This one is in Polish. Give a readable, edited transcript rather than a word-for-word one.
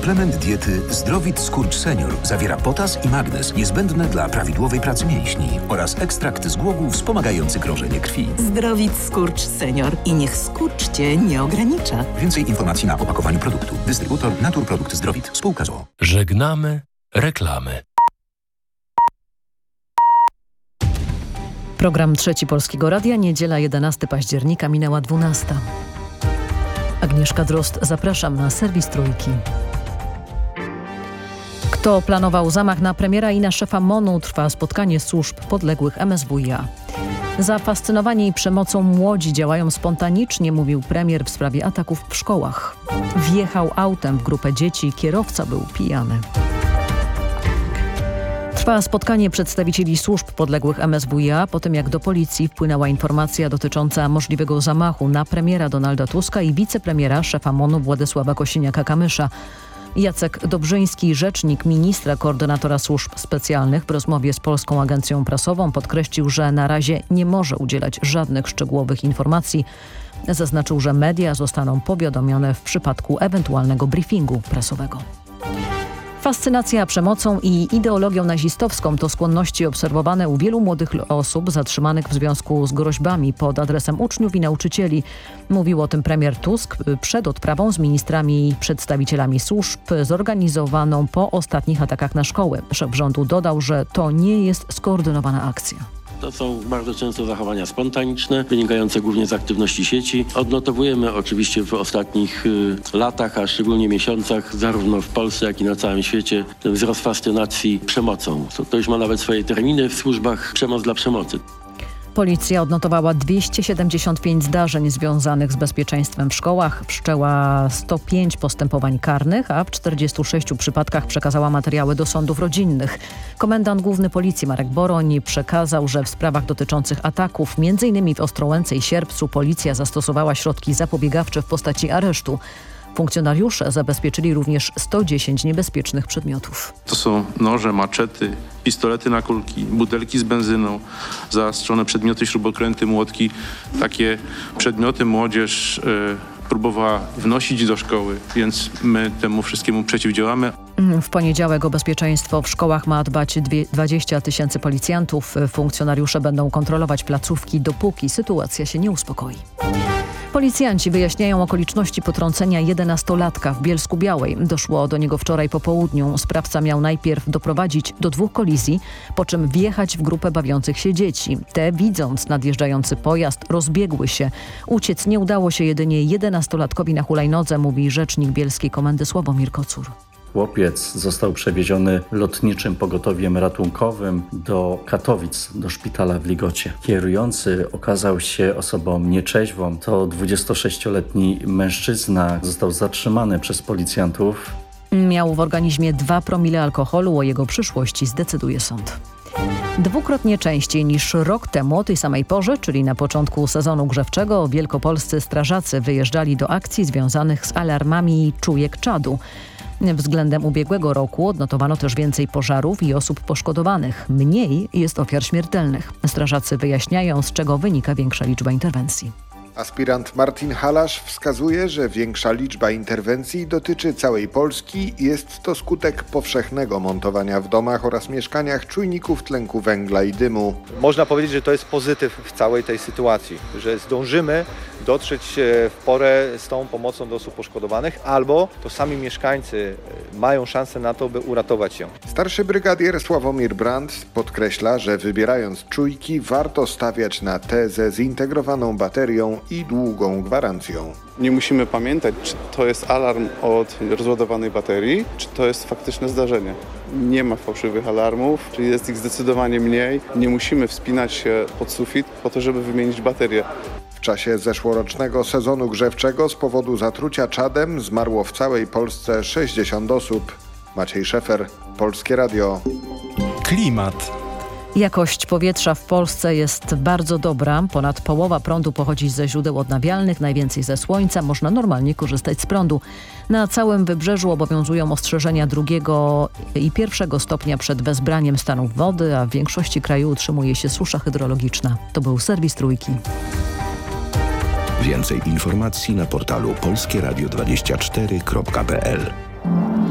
Suplement diety Zdrowit Skurcz Senior zawiera potas i magnez niezbędne dla prawidłowej pracy mięśni oraz ekstrakt z głogów wspomagający krążenie krwi. Zdrowit Skurcz Senior i niech skurcz Cię nie ogranicza. Więcej informacji na opakowaniu produktu. Dystrybutor Naturprodukt Zdrowit. Spółka z o.o. Żegnamy reklamy. Program Trzeci Polskiego Radia, niedziela 11 października, minęła 12. Agnieszka Drozd, zapraszam na serwis Trójki. Kto planował zamach na premiera i na szefa MON-u? Trwa spotkanie służb podległych MSWiA. Zafascynowani przemocą młodzi działają spontanicznie, mówił premier w sprawie ataków w szkołach. Wjechał autem w grupę dzieci, kierowca był pijany. Trwa spotkanie przedstawicieli służb podległych MSWiA po tym, jak do policji wpłynęła informacja dotycząca możliwego zamachu na premiera Donalda Tuska i wicepremiera, szefa MON-u Władysława Kosiniaka-Kamysza. Jacek Dobrzyński, rzecznik ministra koordynatora służb specjalnych, w rozmowie z Polską Agencją Prasową podkreślił, że na razie nie może udzielać żadnych szczegółowych informacji. Zaznaczył, że media zostaną powiadomione w przypadku ewentualnego briefingu prasowego. Fascynacja przemocą i ideologią nazistowską to skłonności obserwowane u wielu młodych osób zatrzymanych w związku z groźbami pod adresem uczniów i nauczycieli. Mówił o tym premier Tusk przed odprawą z ministrami i przedstawicielami służb zorganizowaną po ostatnich atakach na szkoły. Szef rządu dodał, że to nie jest skoordynowana akcja. To są bardzo często zachowania spontaniczne, wynikające głównie z aktywności sieci. Odnotowujemy oczywiście w ostatnich latach, a szczególnie miesiącach, zarówno w Polsce, jak i na całym świecie, ten wzrost fascynacji przemocą. To już ma nawet swoje terminy w służbach: przemoc dla przemocy. Policja odnotowała 275 zdarzeń związanych z bezpieczeństwem w szkołach, wszczęła 105 postępowań karnych, a w 46 przypadkach przekazała materiały do sądów rodzinnych. Komendant Główny Policji Marek Boroń przekazał, że w sprawach dotyczących ataków, m.in. w Ostrołęce i Sierpcu, policja zastosowała środki zapobiegawcze w postaci aresztu. Funkcjonariusze zabezpieczyli również 110 niebezpiecznych przedmiotów. To są noże, maczety, pistolety na kulki, butelki z benzyną, zaostrzone przedmioty, śrubokręty, młotki. Takie przedmioty młodzież próbowała wnosić do szkoły, więc my temu wszystkiemu przeciwdziałamy. W poniedziałek o bezpieczeństwo w szkołach ma dbać 20 000 policjantów. Funkcjonariusze będą kontrolować placówki, dopóki sytuacja się nie uspokoi. Policjanci wyjaśniają okoliczności potrącenia 11-latka w Bielsku-Białej. Doszło do niego wczoraj po południu. Sprawca miał najpierw doprowadzić do 2 kolizji, po czym wjechać w grupę bawiących się dzieci. Te, widząc nadjeżdżający pojazd, rozbiegły się. Uciec nie udało się jedynie 11-latkowi na hulajnodze, mówi rzecznik Bielskiej Komendy Sławomir Kocur. Chłopiec został przewieziony lotniczym pogotowiem ratunkowym do Katowic, do szpitala w Ligocie. Kierujący okazał się osobą nieczeźwą. To 26-letni mężczyzna został zatrzymany przez policjantów. Miał w organizmie 2 promile alkoholu. O jego przyszłości zdecyduje sąd. 2-krotnie częściej niż rok temu o tej samej porze, czyli na początku sezonu grzewczego, wielkopolscy strażacy wyjeżdżali do akcji związanych z alarmami czujek czadu. Względem ubiegłego roku odnotowano też więcej pożarów i osób poszkodowanych. Mniej jest ofiar śmiertelnych. Strażacy wyjaśniają, z czego wynika większa liczba interwencji. Aspirant Martin Halasz wskazuje, że większa liczba interwencji dotyczy całej Polski i jest to skutek powszechnego montowania w domach oraz mieszkaniach czujników tlenku węgla i dymu. Można powiedzieć, że to jest pozytyw w całej tej sytuacji, że zdążymy dotrzeć w porę z tą pomocą do osób poszkodowanych, albo to sami mieszkańcy mają szansę na to, by uratować się. Starszy brygadier Sławomir Brandt podkreśla, że wybierając czujki warto stawiać na te ze zintegrowaną baterią i długą gwarancją. Nie musimy pamiętać, czy to jest alarm od rozładowanej baterii, czy to jest faktyczne zdarzenie. Nie ma fałszywych alarmów, czyli jest ich zdecydowanie mniej. Nie musimy wspinać się pod sufit po to, żeby wymienić baterię. W czasie zeszłorocznego sezonu grzewczego z powodu zatrucia czadem zmarło w całej Polsce 60 osób. Maciej Szefer, Polskie Radio. Klimat. Jakość powietrza w Polsce jest bardzo dobra. Ponad połowa prądu pochodzi ze źródeł odnawialnych, najwięcej ze słońca. Można normalnie korzystać z prądu. Na całym wybrzeżu obowiązują ostrzeżenia 2. i 1. stopnia przed wezbraniem stanów wody, a w większości kraju utrzymuje się susza hydrologiczna. To był serwis Trójki. Więcej informacji na portalu polskieradio24.pl.